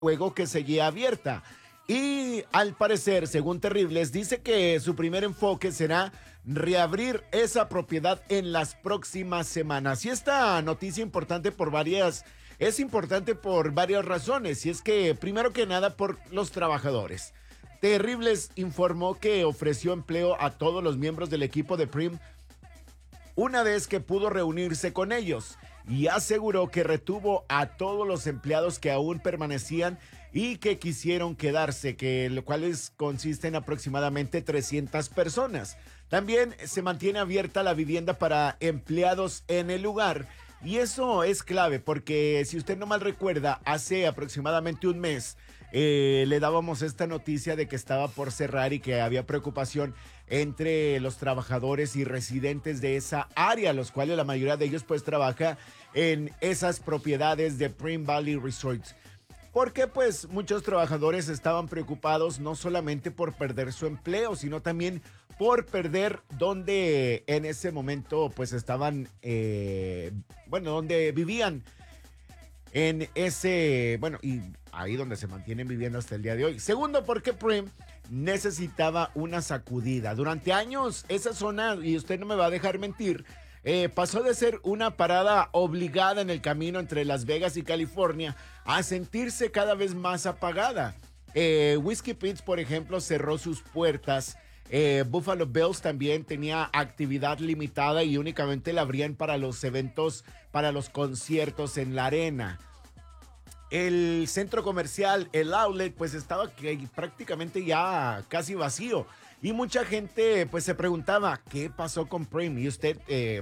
juego que seguía abierta. Y al parecer, según Terribles, dice que su primer enfoque será reabrir esa propiedad en las próximas semanas. Y esta noticia es importante por varias razones. Y es que, primero que nada, por los trabajadores. Terribles informó que ofreció empleo a todos los miembros del equipo de Prim una vez que pudo reunirse con ellos, y aseguró que retuvo a todos los empleados que aún permanecían y que quisieron quedarse, lo cual consiste en aproximadamente 300 personas. También se mantiene abierta la vivienda para empleados en el lugar, y eso es clave porque, si usted no mal recuerda, hace aproximadamente un mes le dábamos esta noticia de que estaba por cerrar y que había preocupación entre los trabajadores y residentes de esa área, los cuales la mayoría de ellos pues trabaja en esas propiedades de Prim Valley Resorts. Porque pues muchos trabajadores estaban preocupados no solamente por perder su empleo, sino también por perder donde en ese momento pues estaban, donde vivían en ese, y ahí donde se mantienen viviendo hasta el día de hoy. Segundo, porque Prim necesitaba una sacudida. Durante años, esa zona, y usted no me va a dejar mentir, pasó de ser una parada obligada en el camino entre Las Vegas y California a sentirse cada vez más apagada. Whiskey Pete's, por ejemplo, cerró sus puertas. Buffalo Bills también tenía actividad limitada y únicamente la abrían para los eventos, para los conciertos en la arena. El centro comercial, el outlet, pues estaba prácticamente ya casi vacío. Y mucha gente pues se preguntaba, ¿qué pasó con Prim? Y usted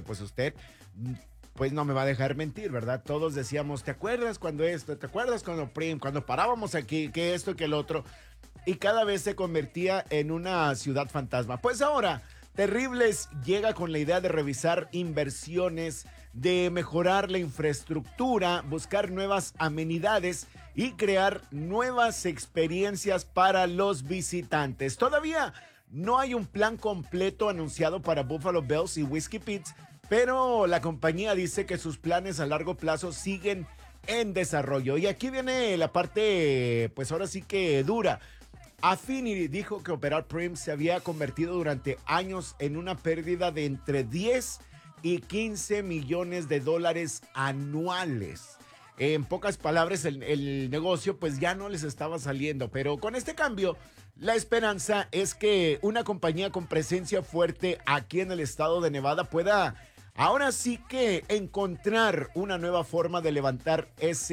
no me va a dejar mentir, ¿verdad? Todos decíamos, ¿te acuerdas cuando esto? ¿Te acuerdas cuando Prim? Cuando parábamos aquí, que esto, que el otro. Y cada vez se convertía en una ciudad fantasma. Pues ahora, Terribles llega con la idea de revisar inversiones, de mejorar la infraestructura, buscar nuevas amenidades y crear nuevas experiencias para los visitantes. Todavía no hay un plan completo anunciado para Buffalo Bills y Whiskey Pete's, pero la compañía dice que sus planes a largo plazo siguen en desarrollo. Y aquí viene la parte, pues ahora sí que dura. Affinity dijo que operar Prim se había convertido durante años en una pérdida de entre 10 y 15 millones de dólares anuales. En pocas palabras, el negocio pues ya no les estaba saliendo, pero con este cambio, la esperanza es que una compañía con presencia fuerte aquí en el estado de Nevada pueda ahora sí que encontrar una nueva forma de levantar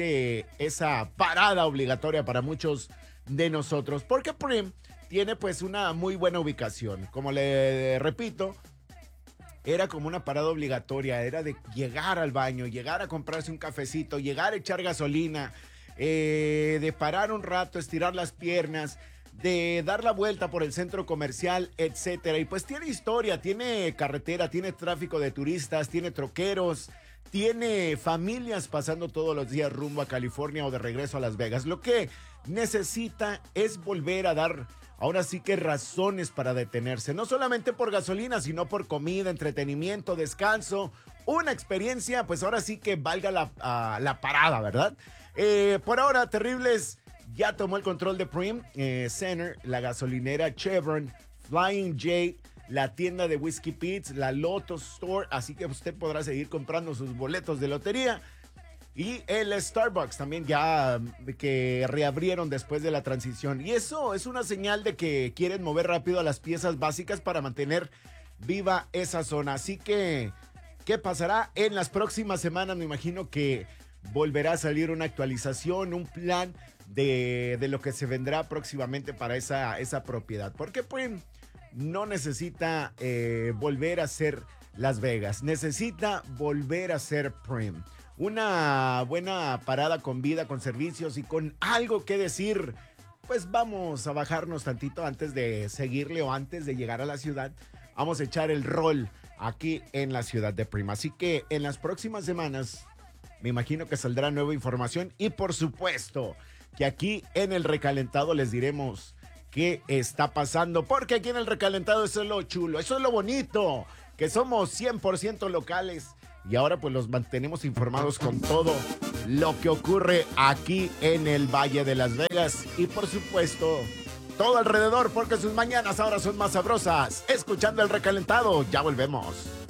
esa parada obligatoria para muchos de nosotros, porque Prim tiene pues una muy buena ubicación. Como le repito, era como una parada obligatoria, era de llegar al baño, llegar a comprarse un cafecito, llegar a echar gasolina, de parar un rato, estirar las piernas, de dar la vuelta por el centro comercial, etcétera. Y pues tiene historia, tiene carretera, tiene tráfico de turistas, tiene troqueros, tiene familias pasando todos los días rumbo a California o de regreso a Las Vegas. Lo que necesita es volver a dar, ahora sí que, razones para detenerse. No solamente por gasolina, sino por comida, entretenimiento, descanso, una experiencia, pues ahora sí que valga la parada, ¿verdad? Por ahora, Terribles ya tomó el control de Prim Center, la gasolinera Chevron, Flying J, la tienda de Whiskey Pete's, la Lotto Store, así que usted podrá seguir comprando sus boletos de lotería. Y el Starbucks también ya que reabrieron después de la transición. Y eso es una señal de que quieren mover rápido a las piezas básicas para mantener viva esa zona. Así que, ¿qué pasará en las próximas semanas? Me imagino que volverá a salir una actualización, un plan de lo que se vendrá próximamente para esa propiedad. Porque Prim no necesita volver a ser Las Vegas, necesita volver a ser Prim. Una buena parada con vida, con servicios y con algo que decir. Pues vamos a bajarnos tantito antes de seguirle o antes de llegar a la ciudad. Vamos a echar el rol aquí en la ciudad de Prim. Así que en las próximas semanas me imagino que saldrá nueva información y por supuesto que aquí en el recalentado les diremos qué está pasando, porque aquí en el recalentado eso es lo chulo, eso es lo bonito, que somos 100% locales y ahora pues los mantenemos informados con todo lo que ocurre aquí en el Valle de Las Vegas y por supuesto todo alrededor porque sus mañanas ahora son más sabrosas. Escuchando el recalentado, ya volvemos.